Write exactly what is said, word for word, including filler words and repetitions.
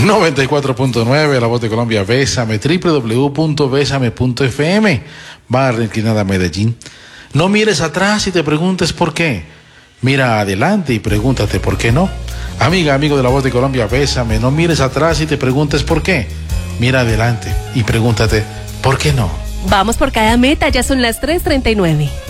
noventa y cuatro punto nueve, La Voz de Colombia, Bésame, doble u doble u doble u punto bésame punto efe eme, barra inclinada Medellín. No mires atrás y te preguntes por qué. Mira adelante y pregúntate por qué no. Amiga, amigo de La Voz de Colombia, Bésame, no mires atrás y te preguntes por qué. Mira adelante y pregúntate por qué no. Vamos por cada meta, ya son las tres treinta y nueve.